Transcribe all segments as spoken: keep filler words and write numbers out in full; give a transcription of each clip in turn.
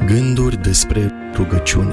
Gânduri despre rugăciune.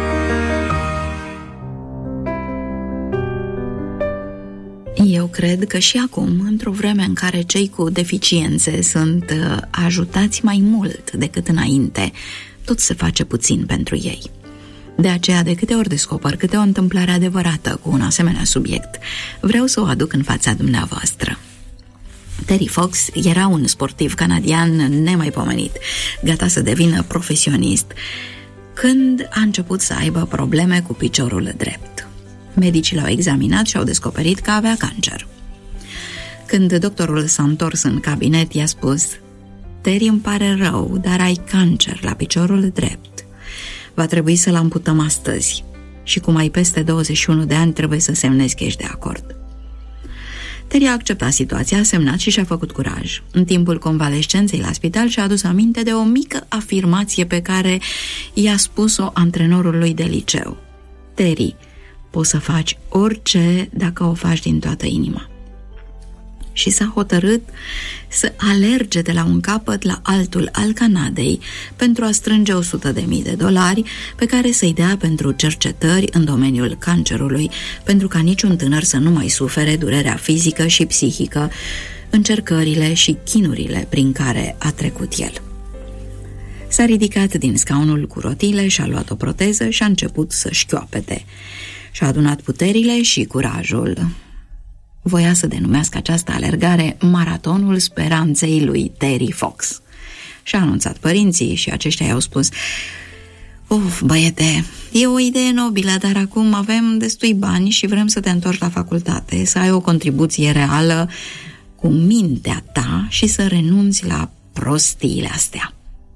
Eu cred că și acum, într-o vreme în care cei cu deficiențe sunt ajutați mai mult decât înainte, tot se face puțin pentru ei. De aceea, de câte ori descoper câte o întâmplare adevărată cu un asemenea subiect, vreau să o aduc în fața dumneavoastră. Terry Fox era un sportiv canadian nemaipomenit, gata să devină profesionist, când a început să aibă probleme cu piciorul drept. Medicii l-au examinat și au descoperit că avea cancer. Când doctorul s-a întors în cabinet, i-a spus: Terry, îmi pare rău, dar ai cancer la piciorul drept. Va trebui să-l amputăm astăzi și cum ai peste douăzeci și unu de ani, trebuie să semnezi că ești de acord. Terry a acceptat situația, a semnat și și-a făcut curaj. În timpul convalescenței la spital și-a adus aminte de o mică afirmație pe care i-a spus-o antrenorul lui de liceu: Terry, poți să faci orice dacă o faci din toată inima. Și s-a hotărât să alerge de la un capăt la altul al Canadei pentru a strânge o sută de mii de dolari pe care să-i dea pentru cercetări în domeniul cancerului, pentru ca niciun tânăr să nu mai sufere durerea fizică și psihică, încercările și chinurile prin care a trecut el. S-a ridicat din scaunul cu rotile și a luat o proteză și a început să șchioapete. Și-a adunat puterile și curajul. Voia să denumească această alergare Maratonul Speranței lui Terry Fox. Și-a anunțat părinții și aceștia i-au spus: Uf, băiete, e o idee nobilă, dar acum avem destui bani și vrem să te întorci la facultate, să ai o contribuție reală cu mintea ta și să renunți la prostiile astea.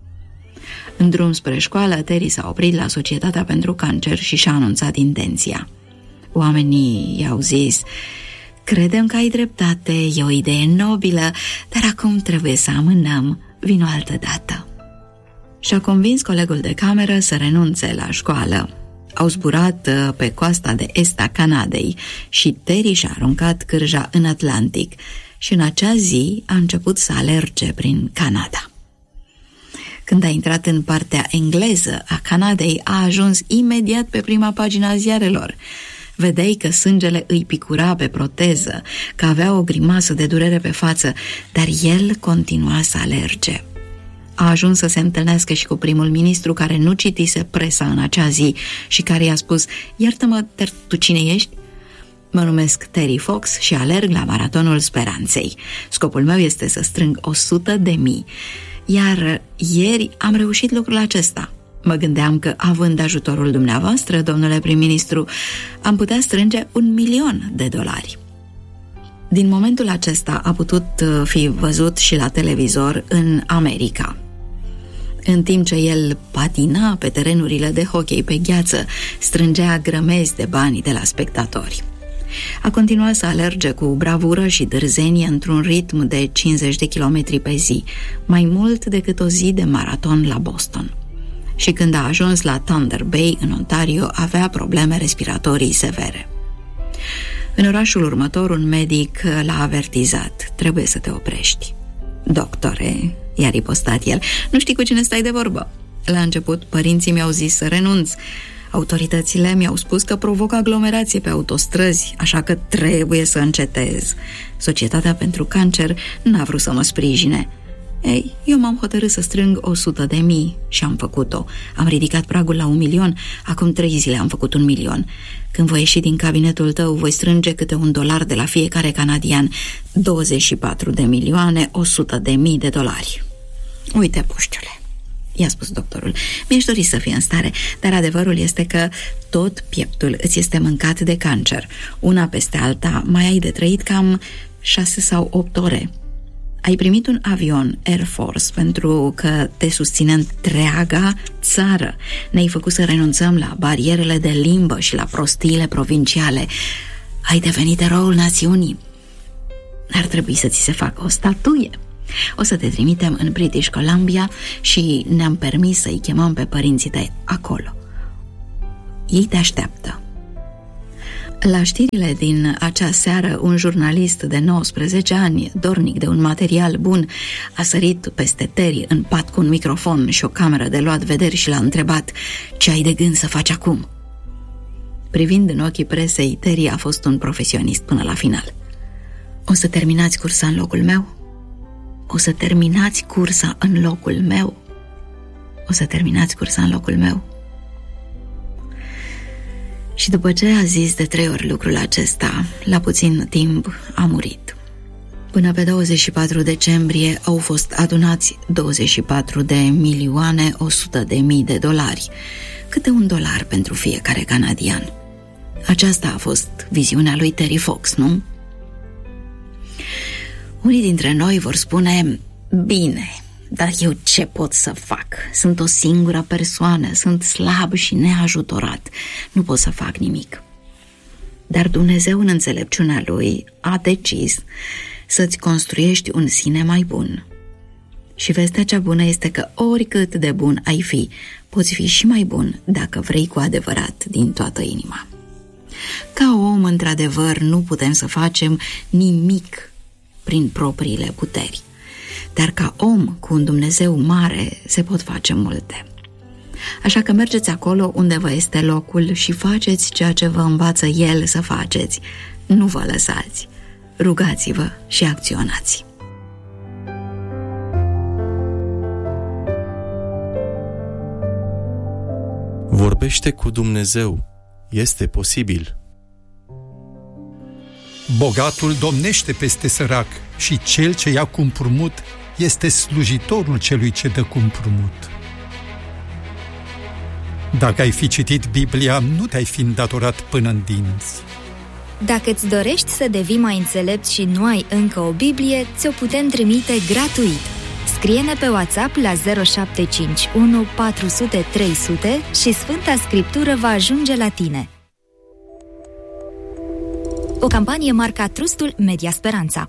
În drum spre școală, Terry s-a oprit la Societatea pentru Cancer și și-a anunțat intenția. Oamenii i-au zis: Credem că ai dreptate, e o idee nobilă, dar acum trebuie să amânăm, vin o altă dată. Și-a convins colegul de cameră să renunțe la școală. Au zburat pe coasta de est a Canadei și Terry și-a aruncat cârja în Atlantic și în acea zi a început să alerge prin Canada. Când a intrat în partea engleză a Canadei, a ajuns imediat pe prima pagina a ziarelor. Vedeai că sângele îi picura pe proteză, că avea o grimasă de durere pe față, dar el continua să alerge. A ajuns să se întâlnească și cu primul ministru, care nu citise presa în acea zi și care i-a spus: Iartă-mă, dar tu cine ești? Mă numesc Terry Fox și alerg la Maratonul Speranței. Scopul meu este să strâng o sută de mii. Iar ieri am reușit lucrul acesta. Mă gândeam că, având ajutorul dumneavoastră, domnule prim-ministru, am putea strânge un milion de dolari. Din momentul acesta a putut fi văzut și la televizor în America. În timp ce el patina pe terenurile de hockey pe gheață, strângea grămezi de bani de la spectatori. A continuat să alerge cu bravură și dârzenie într-un ritm de cincizeci de kilometri pe zi, mai mult decât o zi de maraton la Boston. Și când a ajuns la Thunder Bay, în Ontario, avea probleme respiratorii severe. În orașul următor, un medic l-a avertizat: Trebuie să te oprești. Doctore, i-a ripostat el, nu știi cu cine stai de vorbă. La început, părinții mi-au zis să renunț. Autoritățile mi-au spus că provoc aglomerație pe autostrăzi, așa că trebuie să încetez. Societatea pentru Cancer n-a vrut să mă sprijine. Ei, eu m-am hotărât să strâng o sută de mii și am făcut-o. Am ridicat pragul la un milion, acum trei zile am făcut un milion. Când voi ieși din cabinetul tău, voi strânge câte un dolar de la fiecare canadian, douăzeci și patru de milioane, o sută de mii de dolari. Uite, puștiule, i-a spus doctorul, mi-aș dori să fie în stare, dar adevărul este că tot pieptul îți este mâncat de cancer. Una peste alta, mai ai de trăit cam șase sau opt ore. Ai primit un avion Air Force pentru că te susține întreaga țară. Ne-ai făcut să renunțăm la barierele de limbă și la prostiile provinciale. Ai devenit eroul națiunii. Ar trebui să ți se facă o statuie. O să te trimitem în British Columbia și ne-am permis să-i chemăm pe părinții tăi acolo. Ei te așteaptă. La știrile din acea seară, un jurnalist de nouăsprezece ani, dornic de un material bun, a sărit peste Terry în pat cu un microfon și o cameră de luat vederi și l-a întrebat: ce ai de gând să faci acum? Privind în ochii presei, Terry a fost un profesionist până la final. O să terminați cursa în locul meu? O să terminați cursa în locul meu? O să terminați cursa în locul meu? Și după ce a zis de trei ori lucrul acesta, la puțin timp a murit. Până pe douăzeci și patru decembrie au fost adunați douăzeci și patru de milioane o sută de mii de dolari, câte un dolar pentru fiecare canadian. Aceasta a fost viziunea lui Terry Fox, nu? Unii dintre noi vor spune: bine, dar eu ce pot să fac? Sunt o singură persoană, sunt slab și neajutorat, nu pot să fac nimic. Dar Dumnezeu, în înțelepciunea Lui, a decis să-ți construiești un sine mai bun. Și vestea cea bună este că oricât de bun ai fi, poți fi și mai bun dacă vrei cu adevărat din toată inima. Ca om, într-adevăr, nu putem să facem nimic prin propriile puteri. Dar ca om cu un Dumnezeu mare se pot face multe. Așa că mergeți acolo unde vă este locul și faceți ceea ce vă învață El să faceți. Nu vă lăsați. Rugați-vă și acționați. Vorbește cu Dumnezeu. Este posibil. Bogatul domnește peste sărac și cel ce ia cu împrumut este slujitorul celui ce dă cu împrumut. Dacă ai fi citit Biblia, nu te-ai fi îndatorat până în dinți. Dacă îți dorești să devii mai înțelept și nu ai încă o Biblie, ți-o putem trimite gratuit. Scrie-ne pe WhatsApp la zero șapte cinci unu patru zero zero trei zero zero și Sfânta Scriptură va ajunge la tine. O campanie marca Trustul Media Speranța.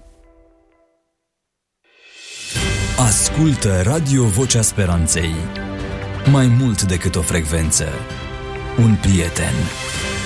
Ascultă Radio Vocea Speranței. Mai mult decât o frecvență, un prieten.